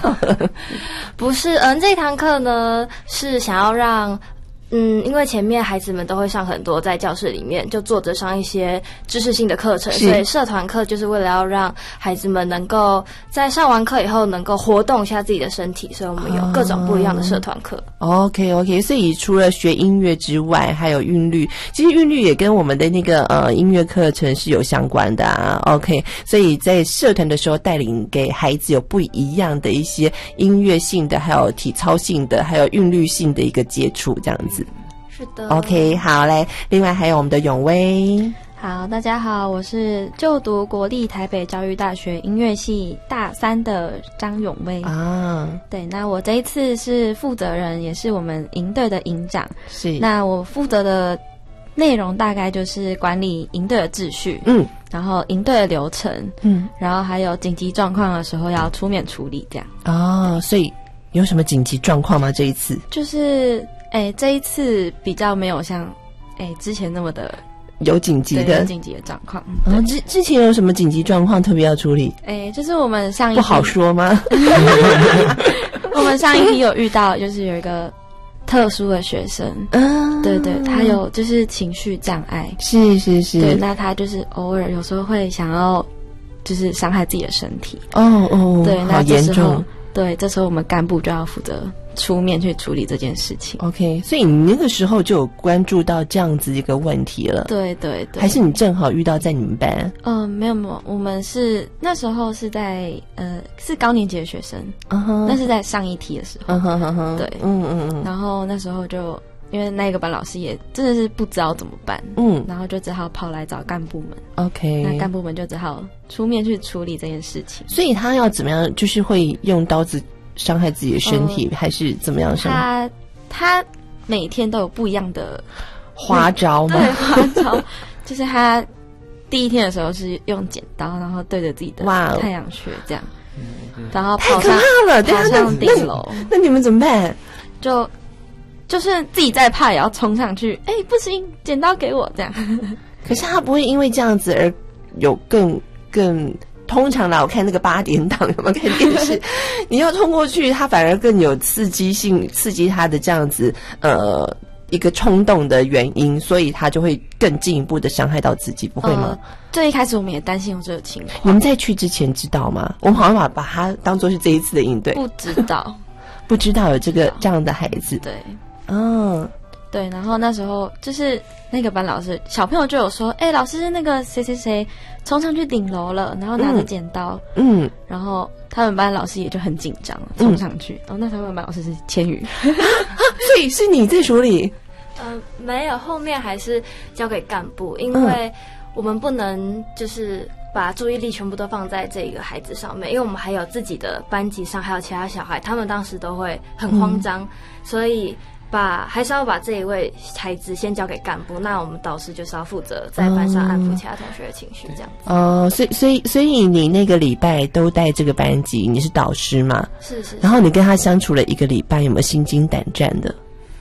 好了？ 不是，这堂课呢是想要让因为前面孩子们都会上很多，在教室里面就坐着上一些知识性的课程，所以社团课就是为了要让孩子们能够在上完课以后能够活动一下自己的身体，所以我们有各种不一样的社团课。 OK， 所以除了学音乐之外，还有韵律，其实韵律也跟我们的那个音乐课程是有相关的啊。OK， 所以在社团的时候带领给孩子有不一样的一些音乐性的，还有体操性的，还有韵律性的一个接触，这样子。 是的 OK， 好嘞。另外还有我们的永威。 好，大家好，我是就读国立台北教育大学音乐系大3的张永威啊。对，那我这一次是负责人，也是我们营队的营长。是，那我负责的内容大概就是管理营队的秩序，然后营队的流程，然后还有紧急状况的时候要出面处理这样。 所以有什么紧急状况吗？这一次就是这一次比较没有像之前那么的有紧急的状况。 之前有什么紧急状况特别要处理？ 就是我们上一不好说吗？ 我们上一批有遇到，就是有一个特殊的学生，对对，他有就是情绪障碍，是，对，那他就是偶尔有时候会想要就是伤害自己的身体，对，那这时候对，这时候我们干部就要负责出面去处理这件事情。 OK， 所以你那个时候就有关注到这样子一个问题了。 对对对， 还是你正好遇到在你们班？ 没有，我们是那时候是在是高年级的学生，那是在上一梯的时候，对，然后那时候就因为那个班老师也真的是不知道怎么办，然后就只好跑来找干部们。OK， 那干部们就只好出面去处理这件事情。 所以他要怎么样？就是会用刀子伤害自己的身体，还是怎么样伤害？ 他每天都有不一样的花招吗？ 对，花招就是他第一天的时候是用剪刀，然后对着自己的太阳穴这样，然后跑上顶楼。 那你们怎么办？ 就是自己再怕也要冲上去，不行，剪刀给我这样。 可是他不会因为这样子而有更通常啦，我看那个8点档有没有看电视？你要冲过去，他反而更有刺激性，刺激他的这样子一个冲动的原因，所以他就会更进一步的伤害到自己，不会吗？ 最一开始我们也担心有这个情况。 你们在去之前知道吗？我们好像把他当作是这一次的应对， 不知道， 不知道有这样的孩子。 对，对，然后那时候就是那个班老师，小朋友就有说，老师那个谁谁谁冲上去顶楼了，然后拿着剪刀，然后他们班老师也就很紧张，冲上去，然后那时候他们班老师是千羽， 所以是你在处理？ 没有，后面还是交给干部，因为我们不能就是把注意力全部都放在这个孩子上面，因为我们还有自己的班级上还有其他小孩，他们当时都会很慌张，所以还是要把这一位孩子先交给干部，那我们导师就是要负责在班上安抚其他同学的情绪，这样子。 所以你那个礼拜都带这个班级，你是导师嘛？ 是。 然后你跟他相处了1个礼拜，有没有心惊胆战的？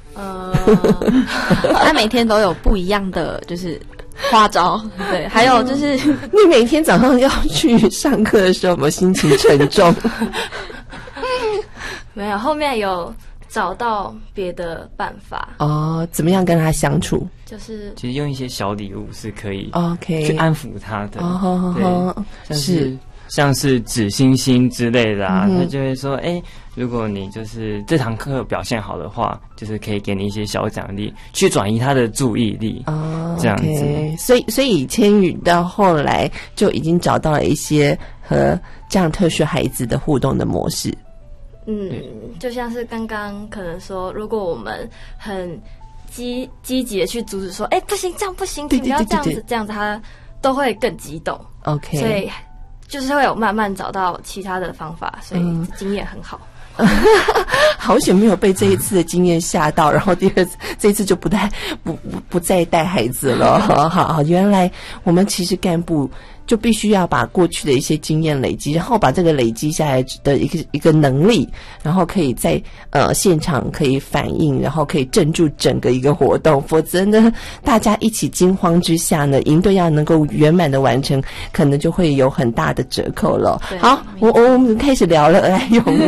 他每天都有不一样的就是花招，对，还有就是你每天早上要去上课的时候，有没有心情沉重？ 没有，后面有找到别的办法。 怎么样跟他相处？ 就是其实用一些小礼物是可以 OK 去安抚他的。对，像是纸星星之类的啊，他就会说，如果你就是这堂课表现好的话，就是可以给你一些小奖励，去转移他的注意力。这样子。 所以千羽到后来就已经找到了一些和这样特殊孩子的互动的模式。 就像是刚刚可能说，如果我们很积极的去阻止说，不行，这样不行，请不要这样子，这样子他都会更激动。OK， 所以就是会有慢慢找到其他的方法，所以经验很好。 好险没有被这一次的经验吓到，然后这一次就不再带孩子了。好，原来我们其实干部就必须要把过去的一些经验累积，然后把这个累积下来的一个能力，然后可以在现场可以反应，然后可以镇住整个一个活动。否则呢，大家一起惊慌之下呢，营队要能够圆满的完成，可能就会有很大的折扣了。好，我们开始聊了，